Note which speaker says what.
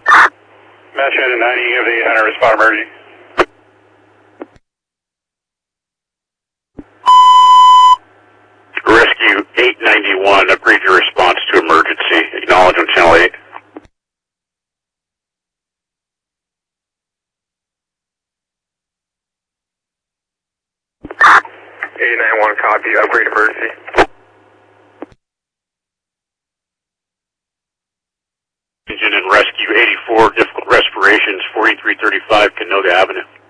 Speaker 1: Match at 90 of the 800 respond emergency.
Speaker 2: Rescue 891, agreed your response to emergency. Acknowledge on channel 8.
Speaker 1: 891, copy, upgrade emergency.
Speaker 2: Engine and rescue 84, difficult respirations, 4335 Canoga Avenue.